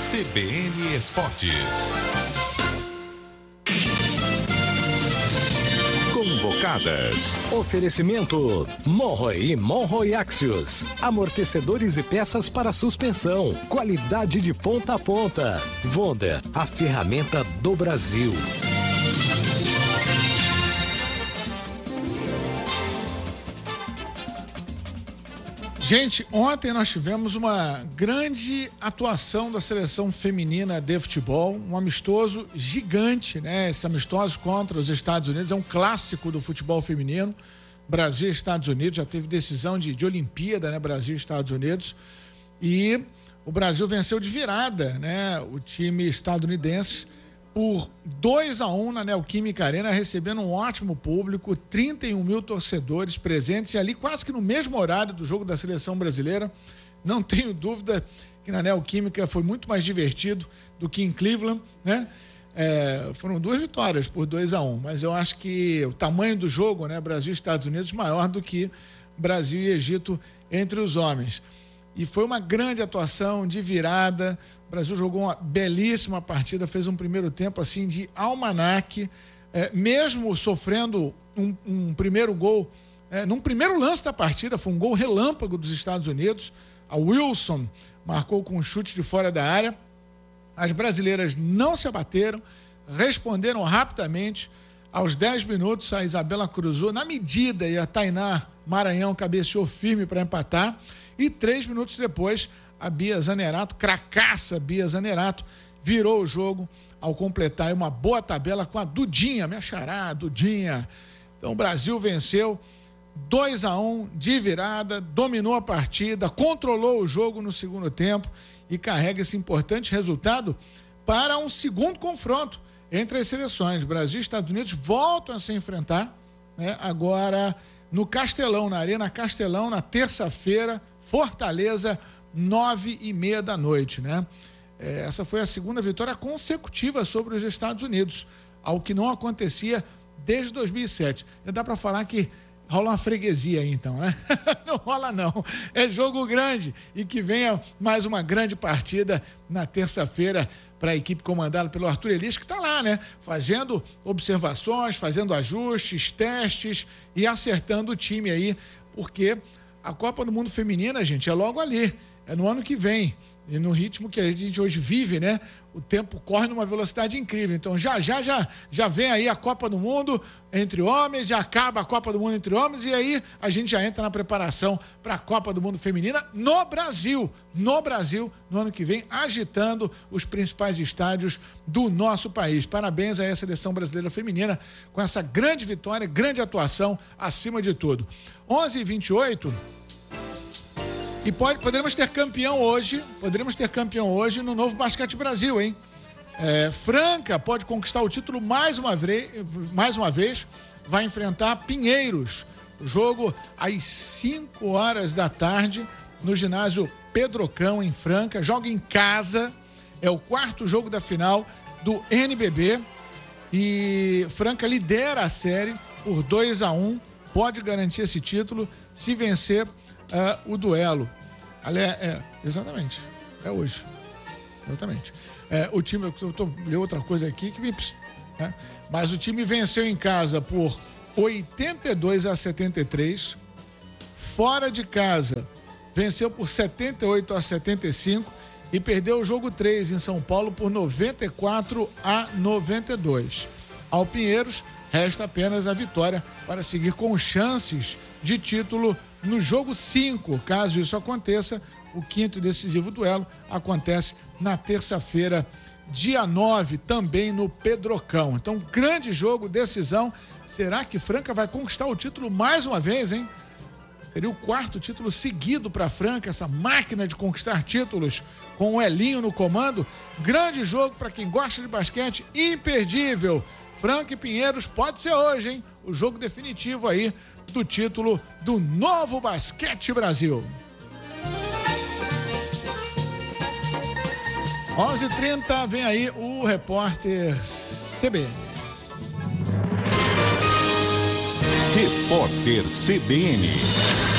CBN Esportes. Convocadas. Oferecimento Monroe e Monroe Axios. Amortecedores e peças para suspensão. Qualidade de ponta a ponta. Wonder, a ferramenta do Brasil. Gente, ontem nós tivemos uma grande atuação da seleção feminina de futebol, um amistoso gigante, né? Esse amistoso contra os Estados Unidos é um clássico do futebol feminino. Brasil e Estados Unidos, já teve decisão de Olimpíada, né? Brasil e Estados Unidos. E o Brasil venceu de virada, né? O time estadunidense por 2-1 na Neoquímica Arena, recebendo um ótimo público, 31 mil torcedores presentes, e ali quase que no mesmo horário do jogo da seleção brasileira. Não tenho dúvida que na Neoquímica foi muito mais divertido do que em Cleveland, né? Foram 2 vitórias por 2-1, mas eu acho que o tamanho do jogo, né, Brasil e Estados Unidos, maior do que Brasil e Egito entre os homens. E foi uma grande atuação de virada. O Brasil jogou uma belíssima partida, fez um primeiro tempo assim de almanaque, mesmo sofrendo um primeiro gol, num primeiro lance da partida, foi um gol relâmpago dos Estados Unidos. A Wilson marcou com um chute de fora da área. As brasileiras não se abateram, responderam rapidamente. Aos 10 minutos, a Isabela cruzou na medida e a Tainá Maranhão cabeceou firme para empatar. E 3 minutos depois, a Bia Zanerato, cracaça Bia Zanerato, virou o jogo ao completar uma boa tabela com a Dudinha, minha xará, Dudinha. Então o Brasil venceu 2-1 de virada, dominou a partida, controlou o jogo no segundo tempo e carrega esse importante resultado para um segundo confronto entre as seleções. Brasil e Estados Unidos voltam a se enfrentar, né, agora no Castelão, na Arena Castelão, na terça-feira, Fortaleza, 9h30 da noite, né? Essa foi a segunda vitória consecutiva sobre os Estados Unidos, algo que não acontecia desde 2007. Já dá para falar que rola uma freguesia aí, então, né? Não rola, não. É jogo grande e que venha mais uma grande partida na terça-feira para a equipe comandada pelo Arthur Elias, que está lá, né? Fazendo observações, fazendo ajustes, testes e acertando o time aí, porque a Copa do Mundo Feminina, gente, é logo ali, é no ano que vem. E no ritmo que a gente hoje vive, né? O tempo corre numa velocidade incrível. Então já vem aí a Copa do Mundo entre homens, já acaba a Copa do Mundo entre homens e aí a gente já entra na preparação para a Copa do Mundo Feminina no Brasil, no ano que vem, agitando os principais estádios do nosso país. Parabéns aí à seleção brasileira feminina com essa grande vitória, grande atuação acima de tudo. 11h28. E poderemos ter campeão hoje no Novo Basquete Brasil, hein? Franca pode conquistar o título mais uma vez, vai enfrentar Pinheiros. O jogo às 5h da tarde no ginásio Pedrocão, em Franca. Joga em casa, é o 4º jogo da final do NBB. E Franca lidera a série por 2-1, pode garantir esse título se vencer o duelo. Exatamente. É hoje. Exatamente. O time, eu estou lendo outra coisa aqui que me. Né? Mas o time venceu em casa por 82-73. Fora de casa, venceu por 78-75 e perdeu o jogo 3 em São Paulo por 94-92. Ao Pinheiros, resta apenas a vitória para seguir com chances de título no jogo 5. Caso isso aconteça, o 5º e decisivo duelo acontece na terça-feira, dia 9, também no Pedrocão. Então, grande jogo, decisão. Será que Franca vai conquistar o título mais uma vez, hein? Seria o 4º título seguido para Franca, essa máquina de conquistar títulos com o Elinho no comando. Grande jogo para quem gosta de basquete, imperdível. Franca e Pinheiros pode ser hoje, hein? O jogo definitivo aí do título do Novo Basquete Brasil. 11h30, vem aí o repórter CBN. Repórter CBN.